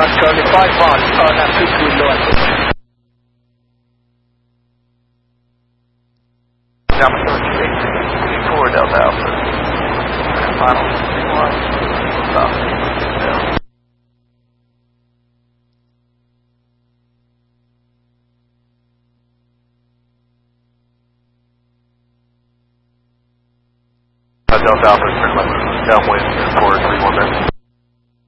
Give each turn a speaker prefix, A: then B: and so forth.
A: Charlie 5 miles, now 2 Lewis.
B: Jump 4 Delta Alpha. Final 1. Stop. Delta Alpha, turn left, downwind, 431 minutes.